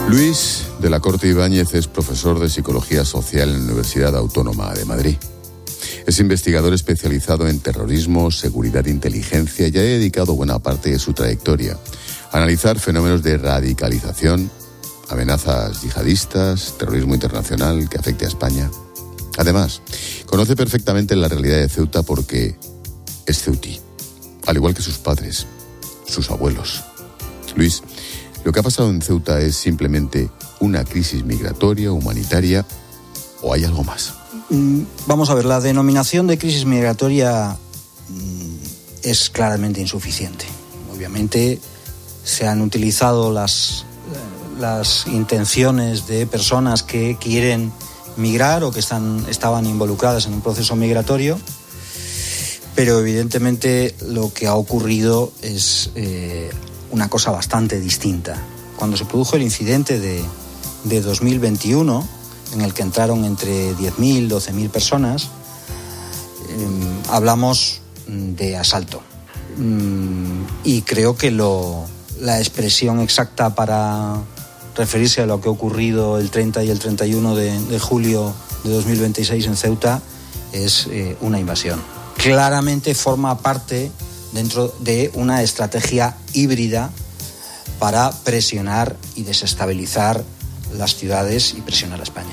Luis de la Corte Ibáñez es profesor de Psicología Social en la Universidad Autónoma de Madrid. Es investigador especializado en terrorismo, seguridad e inteligencia y ha dedicado buena parte de su trayectoria a analizar fenómenos de radicalización, amenazas yihadistas, terrorismo internacional que afecte a España. Además, conoce perfectamente la realidad de Ceuta porque es ceutí, al igual que sus padres, sus abuelos. Luis, ¿lo que ha pasado en Ceuta es simplemente una crisis migratoria, humanitaria o hay algo más? Vamos a ver, la denominación de crisis migratoria es claramente insuficiente. Obviamente se han utilizado las intenciones de personas que quieren migrar o que estaban involucradas en un proceso migratorio, pero evidentemente lo que ha ocurrido es una cosa bastante distinta. Cuando se produjo el incidente de 2021, en el que entraron entre 10.000 y 12.000 personas, hablamos de asalto. Y creo que la expresión exacta para referirse a lo que ha ocurrido el 30 y el 31 de julio de 2026 en Ceuta es una invasión. Claramente forma parte dentro de una estrategia híbrida para presionar y desestabilizar las ciudades y presionar a España.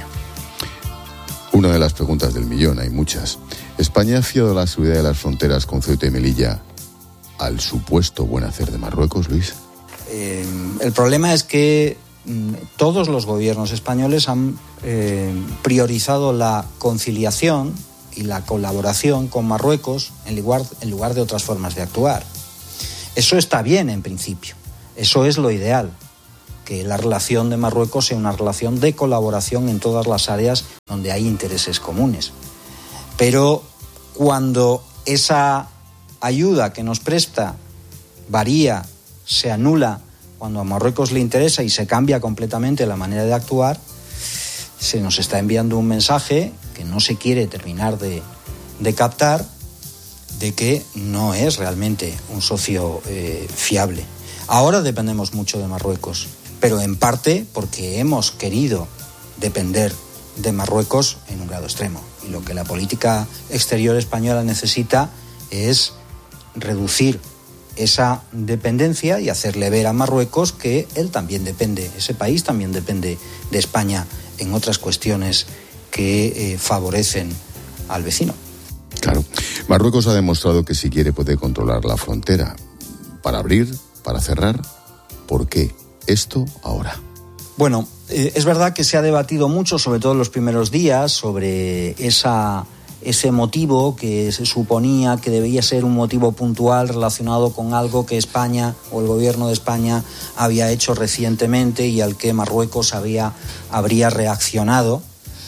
Una de las preguntas del millón, hay muchas. ¿España ha fiado la seguridad de las fronteras con Ceuta y Melilla al supuesto buen hacer de Marruecos, Luis? El problema es que todos los gobiernos españoles han priorizado la conciliación y la colaboración con Marruecos en lugar de otras formas de actuar. Eso está bien en principio, eso es lo ideal, que la relación de Marruecos sea una relación de colaboración en todas las áreas donde hay intereses comunes. Pero cuando esa ayuda que nos presta varía, se anula, cuando a Marruecos le interesa y se cambia completamente la manera de actuar, se nos está enviando un mensaje que no se quiere terminar de captar, de que no es realmente un socio fiable. Ahora dependemos mucho de Marruecos, pero en parte porque hemos querido depender de Marruecos en un grado extremo. Y lo que la política exterior española necesita es reducir esa dependencia y hacerle ver a Marruecos que él también depende, ese país también depende de España en otras cuestiones que favorecen al vecino. Claro. Marruecos ha demostrado que si quiere puede controlar la frontera. Para abrir, para cerrar, ¿por qué esto ahora? Bueno, es verdad que se ha debatido mucho, sobre todo en los primeros días, sobre ese motivo que se suponía que debía ser un motivo puntual relacionado con algo que España o el gobierno de España había hecho recientemente y al que Marruecos habría reaccionado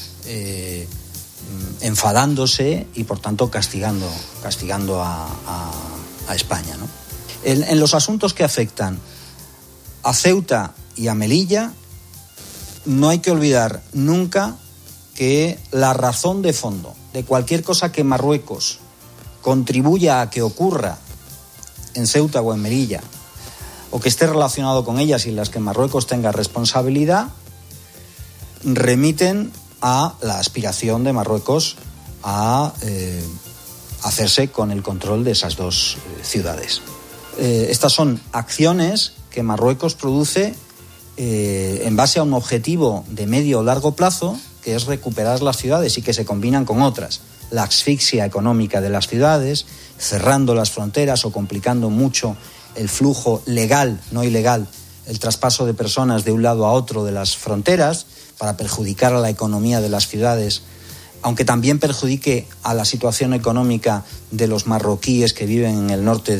enfadándose y por tanto castigando a España, ¿no? En los asuntos que afectan a Ceuta y a Melilla no hay que olvidar nunca que la razón de fondo de cualquier cosa que Marruecos contribuya a que ocurra en Ceuta o en Melilla, o que esté relacionado con ellas y en las que Marruecos tenga responsabilidad, remiten a la aspiración de Marruecos a hacerse con el control de esas dos ciudades. Estas son acciones que Marruecos produce en base a un objetivo de medio o largo plazo, que es recuperar las ciudades y que se combinan con otras. La asfixia económica de las ciudades, cerrando las fronteras o complicando mucho el flujo legal, no ilegal, el traspaso de personas de un lado a otro de las fronteras para perjudicar a la economía de las ciudades, aunque también perjudique a la situación económica de los marroquíes que viven en el norte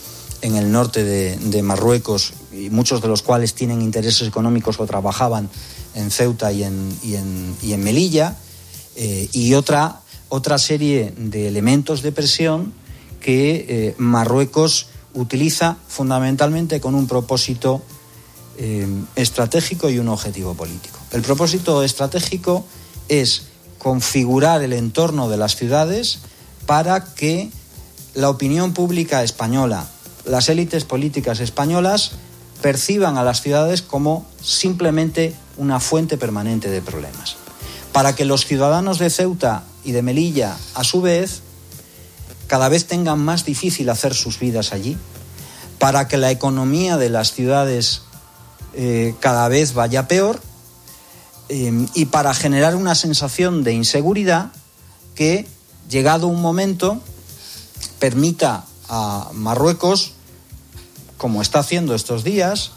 de Marruecos, y muchos de los cuales tienen intereses económicos o trabajaban en Ceuta y en Melilla, y otra serie de elementos de presión que Marruecos utiliza fundamentalmente con un propósito estratégico y un objetivo político. El propósito estratégico es configurar el entorno de las ciudades para que la opinión pública española, las élites políticas españolas, perciban a las ciudades como simplemente una fuente permanente de problemas. Para que los ciudadanos de Ceuta y de Melilla, a su vez, cada vez tengan más difícil hacer sus vidas allí, para que la economía de las ciudades cada vez vaya peor, y para generar una sensación de inseguridad que, llegado un momento, permita a Marruecos, como está haciendo estos días,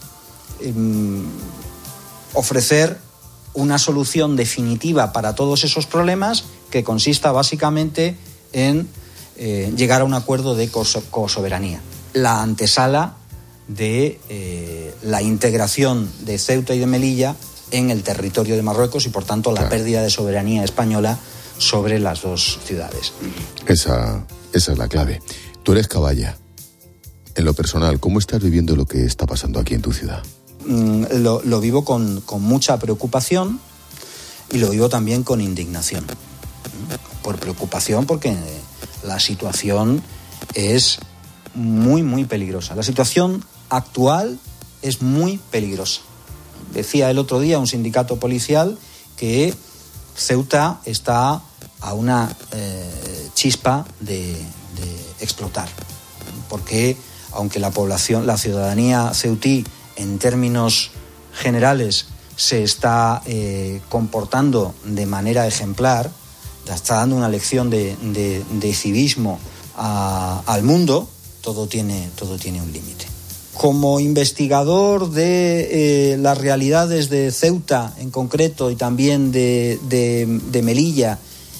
ofrecer una solución definitiva para todos esos problemas, que consista básicamente en llegar a un acuerdo de cosoberanía. La antesala de la integración de Ceuta y de Melilla en el territorio de Marruecos y, por tanto, la pérdida de soberanía española sobre las dos ciudades. Esa es la clave. Tú eres caballa. En lo personal, ¿cómo estás viviendo lo que está pasando aquí en tu ciudad? Lo vivo con mucha preocupación y lo vivo también con indignación. Por preocupación, porque la situación es muy, muy peligrosa. La situación actual es muy peligrosa. Decía el otro día un sindicato policial que Ceuta está a una chispa de explotar, porque aunque la población, la ciudadanía ceutí, en términos generales, se está comportando de manera ejemplar, está dando una lección de civismo al mundo, todo tiene un límite. Como investigador de las realidades de Ceuta en concreto y también de Melilla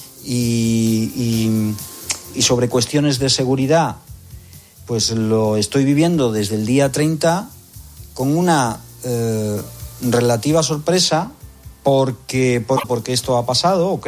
y sobre cuestiones de seguridad, pues lo estoy viviendo desde el día 30 con una relativa sorpresa porque esto ha pasado, o